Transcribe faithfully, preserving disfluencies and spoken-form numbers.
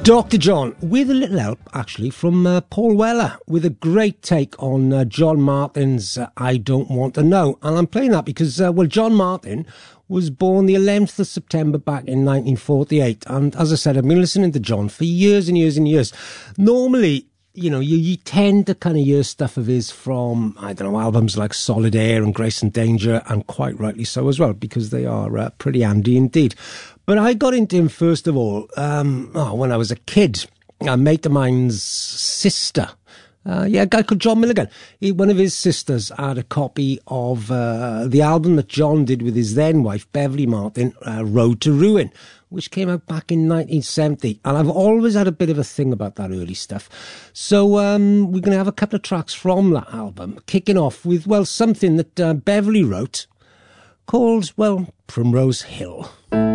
Doctor John, with a little help, actually, from uh, Paul Weller, with a great take on uh, John Martyn's uh, I Don't Want to Know. And I'm playing that because, uh, well, John Martyn was born the eleventh of September back in nineteen forty-eight. And as I said, I've been listening to John for years and years and years. Normally, you know, you, you tend to kind of hear stuff of his from, I don't know, albums like Solid Air and Grace and Danger, and quite rightly so as well, because they are uh, pretty handy indeed. But I got into him, first of all, um, oh, when I was a kid. A mate of mine's sister, uh, yeah, a guy called John Milligan. He, one of his sisters had a copy of uh, the album that John did with his then wife, Beverly Martyn, uh, Road to Ruin, which came out back in nineteen seventy. And I've always had a bit of a thing about that early stuff. So um, we're going to have a couple of tracks from that album, kicking off with, well, something that uh, Beverly wrote called, well, Primrose Hill.